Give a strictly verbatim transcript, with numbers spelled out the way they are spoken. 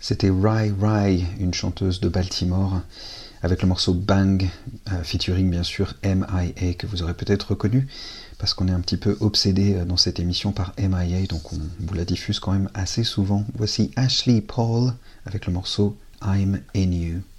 C'était Rai Rai, une chanteuse de Baltimore, avec le morceau Bang, euh, featuring bien sûr M I A, que vous aurez peut-être reconnu, parce qu'on est un petit peu obsédé dans cette émission par M I A, donc on vous la diffuse quand même assez souvent. Voici Ashley Paul avec le morceau I'm In You.